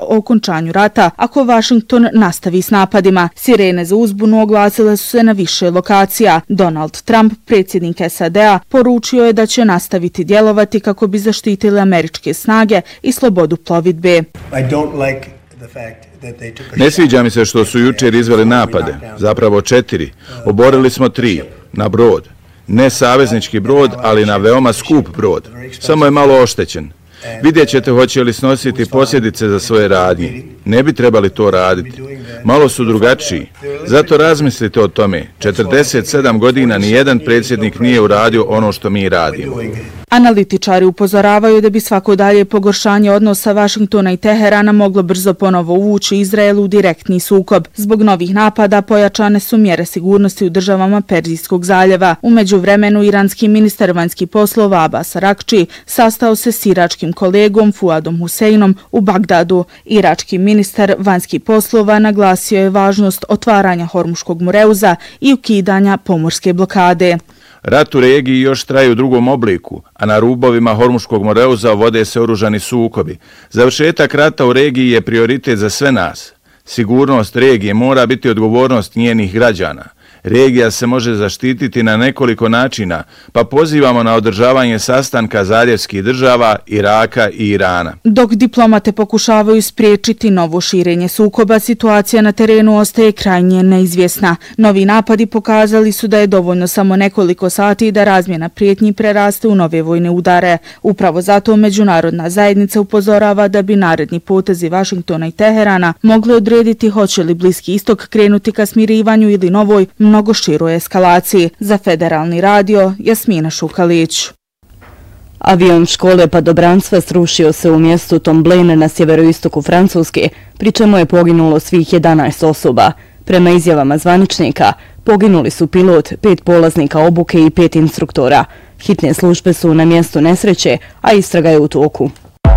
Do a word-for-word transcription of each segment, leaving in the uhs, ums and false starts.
o okončanju rata ako Washington nastavi s napadima. Sirene za uzbunu oglasile su se na više lokacija. Donald Trump, predsjednik S A D-a, poručio je da će nastaviti djelovati kako bi zaštitili američke snage i slobodu plovidbe. Ne sviđa mi se što su jučer izveli napade, zapravo četiri. Oborili smo tri, na brod. Ne saveznički brod, ali na veoma skup brod. Samo je malo oštećen. Vidjet ćete hoće li snositi posljedice za svoje radnje. Ne bi trebali to raditi. Malo su drugačiji. Zato razmislite o tome. četrdeset sedam godina nijedan predsjednik nije uradio ono što mi radimo. Analitičari upozoravaju da bi svako dalje pogoršanje odnosa Vašingtona i Teherana moglo brzo ponovo uvući Izrael u direktni sukob. Zbog novih napada pojačane su mjere sigurnosti u državama Perzijskog zaljeva. U međuvremenu iranski ministar vanjskih poslova Abbas Arakči sastao se s iračkim kolegom Fuadom Huseinom u Bagdadu. Irački ministar vanjskih poslova naglasio je važnost otvaranja Hormuškog Moreuza i ukidanja pomorske blokade. Rat u regiji još traje u drugom obliku, a na rubovima Hormuškog Moreuza vode se oružani sukobi. Završetak rata u regiji je prioritet za sve nas. Sigurnost regije mora biti odgovornost njenih građana. Regija se može zaštititi na nekoliko načina, pa pozivamo na održavanje sastanka zaljevskih država, Iraka i Irana. Dok diplomate pokušavaju spriječiti novo širenje sukoba, situacija na terenu ostaje krajnje neizvjesna. Novi napadi pokazali su da je dovoljno samo nekoliko sati da razmjena prijetnji preraste u nove vojne udare. Upravo zato međunarodna zajednica upozorava da bi naredni potezi Vašingtona i Teherana mogli odrediti hoće li Bliski istok krenuti ka smirivanju ili novoj mnogo široj eskalaciji. Za Federalni radio, Jasmina Šukalić. Avion škole padobranstva srušio se u mjestu Tomblaine na sjeveroistoku Francuske, pri čemu je poginulo svih jedanaest osoba. Prema izjavama zvaničnika, poginuli su pilot, pet polaznika obuke i pet instruktora. Hitne službe su na mjestu nesreće, a istraga je u toku.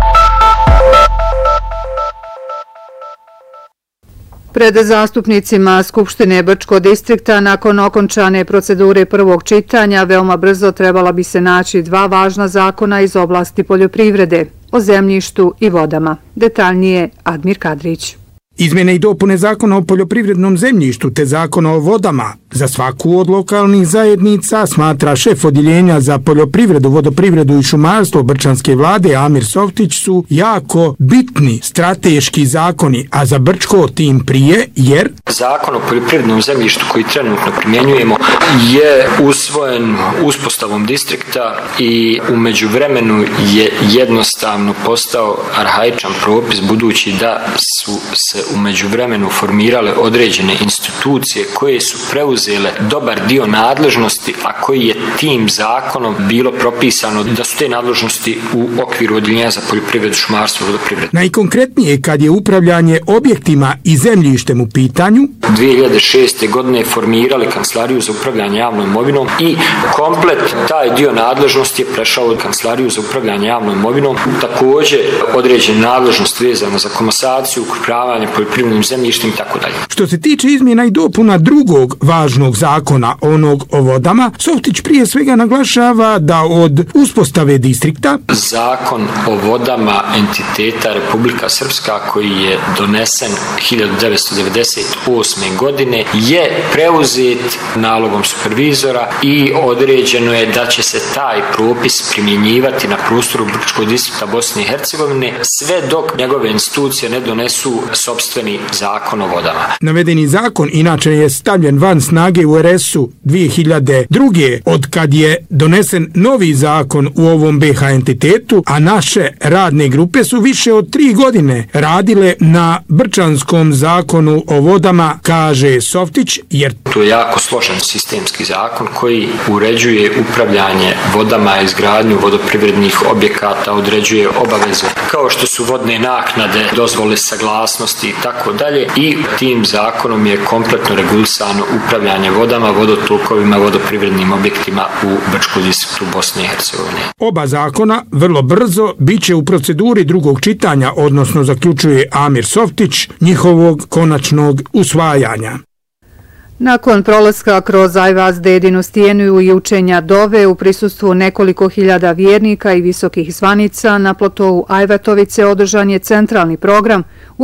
Pred zastupnicima Skupštine Brčkog distrikta nakon okončane procedure prvog čitanja veoma brzo trebala bi se naći dva važna zakona iz oblasti poljoprivrede, o zemljištu i vodama. Detaljnije Admir Kadrić. Izmjene i dopune zakona o poljoprivrednom zemljištu te zakona o vodama za svaku od lokalnih zajednica, smatra šef odjeljenja za poljoprivredu, vodoprivredu i šumarstvo Brčanske vlade Amir Softić, su jako bitni strateški zakoni, a za Brčko tim prije jer Zakon o poljoprivrednom zemljištu koji trenutno primjenjujemo je usvojen uspostavom distrikta i u međuvremenu je jednostavno postao arhaičan propis, budući da su se u međuvremenu formirale određene institucije koje su preuzele dobar dio nadležnosti, a koji je tim zakonom bilo propisano da su te nadležnosti u okviru odjeljenja za poljoprivredu, šumarstvo i vodoprivredu. Najkonkretnije kad je upravljanje objektima i zemljištem u pitanju, dvije hiljade šeste. godine formirali Kancelariju za upravljanje javnom imovinom i komplet taj dio nadležnosti je prešao od Kancelariju za upravljanje javnom imovinom. Također određene nadležnosti vezano za komasaciju, upravljanje poljoprivrednim zemljištem i tako dalje. Što se tiče izmjena i dopuna drugog važnog zakona, onog o vodama, Softić prije svega naglašava da od uspostave distrikta Zakon o vodama entiteta Republika Srpska, koji je donesen hiljadu devetsto devedeset osme. godine, je preuzet nalogom supervizora i određeno je da će se taj propis primjenjivati na prostoru Brčkog distrikta Bosne i Hercegovine sve dok njegove institucije ne donesu sopstveni zakon o vodama. Navedeni zakon inače je stavljen van snage u R S-u dvije hiljade druge. od kad je donesen novi zakon u ovom B H entitetu, a naše radne grupe su više od tri godine radile na Brčanskom zakonu o vodama, kaže Softić, jer to je jako složen sistemski zakon koji uređuje upravljanje vodama, izgradnju vodoprivrednih objekata, određuje obaveze kao što su vodne naknade, dozvole, saglasnosti i tako dalje, i tim zakonom je kompletno regulisano upravljanje vodama, vodotokovima, vodoprivrednim objektima u Brčkom distriktu Bosne i Hercegovine. Oba zakona vrlo brzo biće u proceduri drugog čitanja, odnosno zaključuje Amir Softić, njihovog konačnog usvajanja. Nakon prolaska kroz Ajvaz Dedinu stijenu i učenja dove u prisustvu nekoliko hiljada vjernika i visokih zvanica na platovu Ajvatovice održan je centralni program